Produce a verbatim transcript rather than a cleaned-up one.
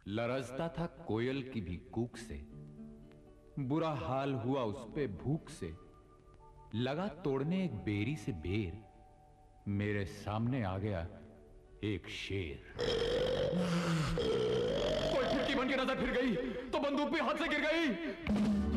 लरजता था कोयल की भी कूक से, बुरा हाल हुआ उस पे भूख से। लगा तोड़ने एक बेरी से बेर, मेरे सामने आ गया एक शेर। कोई फिरकी बन के नजर फिर गई तो बंदूक भी हाथ से गिर गई।